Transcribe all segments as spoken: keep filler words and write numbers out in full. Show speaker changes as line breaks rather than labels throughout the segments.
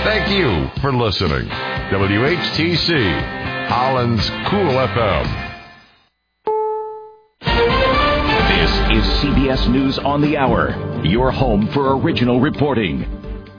Thank you for listening. W H T C, Holland's Cool F M.
This is C B S News on the Hour, your home for original reporting.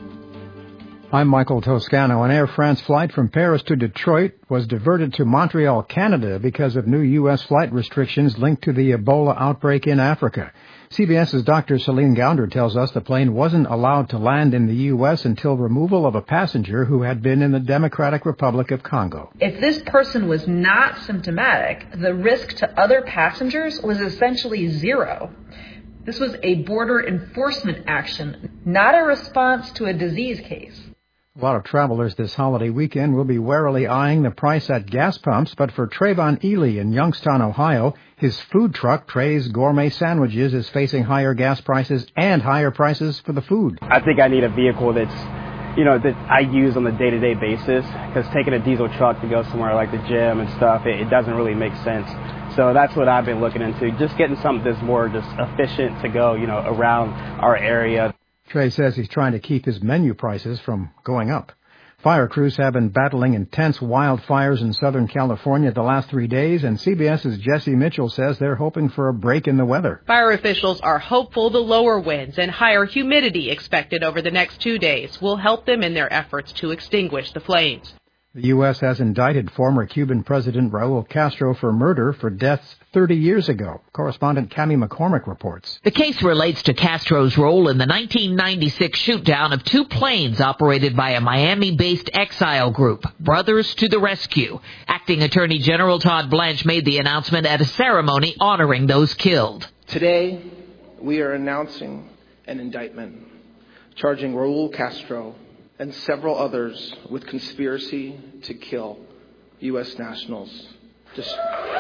I'm Michael Toscano. An Air France flight from Paris to Detroit was diverted to Montreal, Canada, because of new U S flight restrictions linked to the Ebola outbreak in Africa. CBS's Doctor Celine Gounder tells us the plane wasn't allowed to land in the U S until removal of a passenger who had been in the Democratic Republic of Congo.
If this person was not symptomatic, the risk to other passengers was essentially zero. This was a border enforcement action, not a response to a disease case.
A lot of travelers this holiday weekend will be warily eyeing the price at gas pumps, but for Trayvon Ely in Youngstown, Ohio, his food truck, Trey's Gourmet Sandwiches, is facing higher gas prices and higher prices for the food.
I think I need a vehicle that's, you know, that I use on a day-to-day basis, because taking a diesel truck to go somewhere like the gym and stuff, it, it doesn't really make sense. So that's what I've been looking into, just getting something that's more just efficient to go, you know, around our area.
Trey says he's trying to keep his menu prices from going up. Fire crews have been battling intense wildfires in Southern California the last three days, and CBS's Jesse Mitchell says they're hoping for a break in the weather.
Fire officials are hopeful the lower winds and higher humidity expected over the next two days will help them in their efforts to extinguish the flames.
The U S has indicted former Cuban President Raul Castro for murder for deaths thirty years ago. Correspondent Cammie McCormick reports.
The case relates to Castro's role in the nineteen ninety-six shoot-down of two planes operated by a Miami-based exile group, Brothers to the Rescue. Acting Attorney General Todd Blanche made the announcement at a ceremony honoring those killed.
Today, we are announcing an indictment charging Raul Castro and several others with conspiracy to kill U S nationals. Just...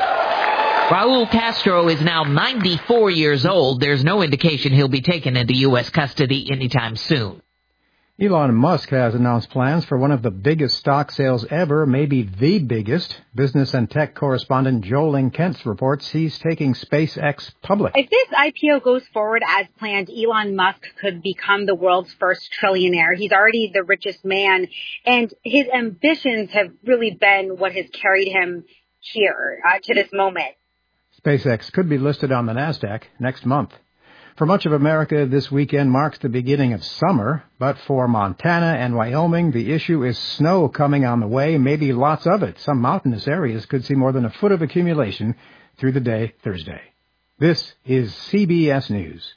Raul Castro is now ninety-four years old. There's no indication he'll be taken into U S custody anytime soon.
Elon Musk has announced plans for one of the biggest stock sales ever, maybe the biggest. Business and tech correspondent Joel Kentz reports he's taking SpaceX public.
If this I P O goes forward as planned, Elon Musk could become the world's first trillionaire. He's already the richest man, and his ambitions have really been what has carried him here uh, to this moment.
SpaceX could be listed on the NASDAQ next month. For much of America, this weekend marks the beginning of summer, but for Montana and Wyoming, the issue is snow coming on the way, maybe lots of it. Some mountainous areas could see more than a foot of accumulation through the day Thursday. This is C B S News.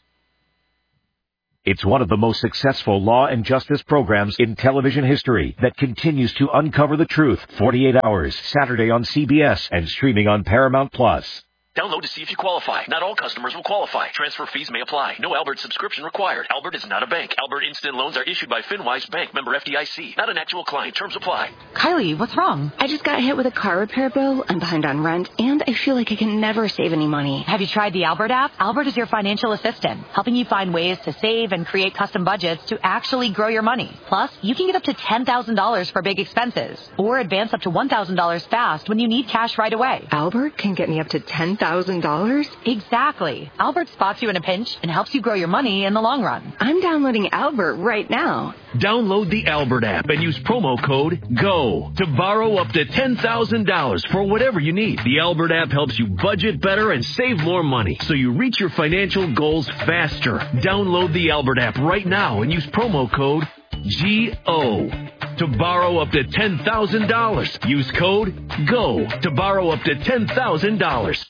It's one of the most successful law and justice programs in television history that continues to uncover the truth. forty-eight hours, Saturday on C B S and streaming on Paramount Plus.
Download to see if you qualify. Not all customers will qualify. Transfer fees may apply. No Albert subscription required. Albert is not a bank. Albert Instant Loans are issued by FinWise Bank, member F D I C. Not an actual client. Terms apply.
Kylie, what's wrong? I just got hit with a car repair bill. I'm behind on rent, and I feel like I can never save any money.
Have you tried the Albert app? Albert is your financial assistant, helping you find ways to save and create custom budgets to actually grow your money. Plus, you can get up to ten thousand dollars for big expenses, or advance up to one thousand dollars fast when you need cash right away.
Albert can get me up to ten thousand dollars?
Exactly. Albert spots you in a pinch and helps you grow your money in the long run.
I'm downloading Albert right now.
Download the Albert app and use promo code GO to borrow up to ten thousand dollars for whatever you need. The Albert app helps you budget better and save more money so you reach your financial goals faster. Download the Albert app right now and use promo code G O to borrow up to ten thousand dollars. Use code GO to borrow up to ten thousand dollars.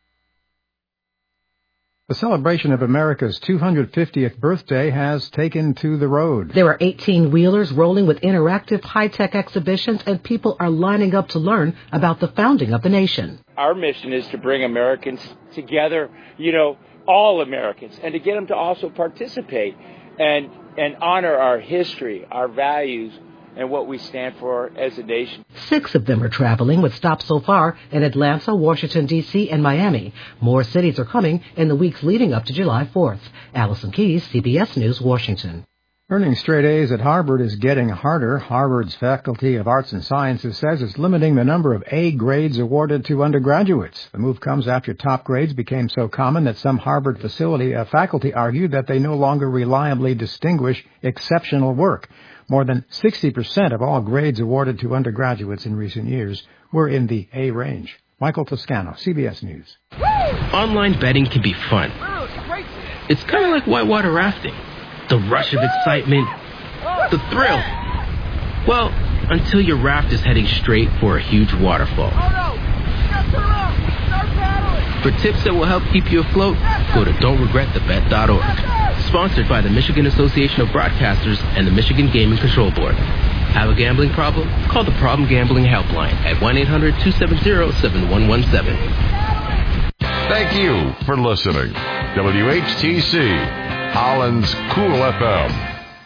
The celebration of America's two hundred fiftieth birthday has taken to the road.
There are eighteen-wheelers rolling with interactive high-tech exhibitions, and people are lining up to learn about the founding of the nation.
Our mission is to bring Americans together, you know, all Americans, and to get them to also participate and and honor our history, our values, and what we stand for as a nation.
Six of them are traveling, with stops so far in Atlanta, Washington, D C, and Miami. More cities are coming in the weeks leading up to July fourth. Allison Keyes, C B S News, Washington.
Earning straight A's at Harvard is getting harder. Harvard's Faculty of Arts and Sciences says it's limiting the number of A grades awarded to undergraduates. The move comes after top grades became so common that some Harvard facility uh, faculty argued that they no longer reliably distinguish exceptional work. More than sixty percent of all grades awarded to undergraduates in recent years were in the A range. Michael Toscano, C B S News.
Online betting can be fun. It's kind of like whitewater rafting. The rush of excitement, the thrill. Well, until your raft is heading straight for a huge waterfall. For tips that will help keep you afloat, go to don't regret the bet dot org. Sponsored by the Michigan Association of Broadcasters and the Michigan Gaming Control Board. Have a gambling problem? Call the Problem Gambling Helpline at one eight hundred two seven zero seven one one seven.
Thank you for listening. W H T C, Holland's Cool F M.